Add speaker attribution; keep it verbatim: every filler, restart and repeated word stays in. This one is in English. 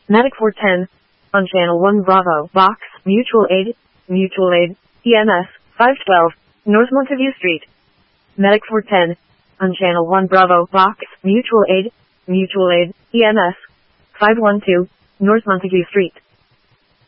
Speaker 1: Medic four ten. On Channel one Bravo, Box, Mutual Aid, Mutual Aid, E M S, five twelve, North Montague Street. Medic four ten. On Channel one Bravo, Box, Mutual Aid, Mutual Aid, E M S, five one two, North Montague Street.